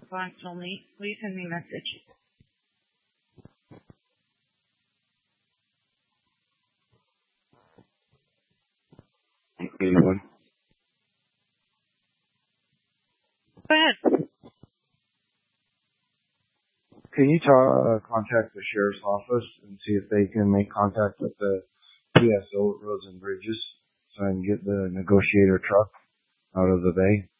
response only. Please send me a message. Anyone? Go ahead. Can you contact the sheriff's office and see if they can make contact with the PSO at Roads and Bridges so I can get the negotiator truck out of the bay?